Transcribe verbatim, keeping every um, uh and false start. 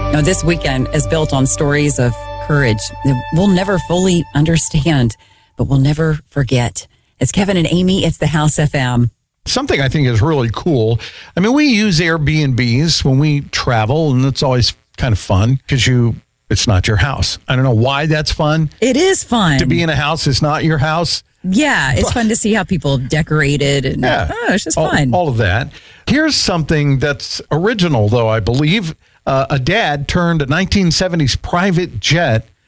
Now, this weekend is built on stories of courage that we'll never fully understand, but we'll never forget. It's Kevin and Amy. It's the House F M. Something I think is really cool. I mean, we use Airbnbs when we travel, and it's always kind of fun because you it's not your house. I don't know why that's fun. It is fun. To be in a house that's not your house. Yeah, it's fun to see how people decorated and yeah, oh, it's just all, fun. All of that. Here's something that's original, though, I believe. Uh, a dad turned a nineteen seventies private jet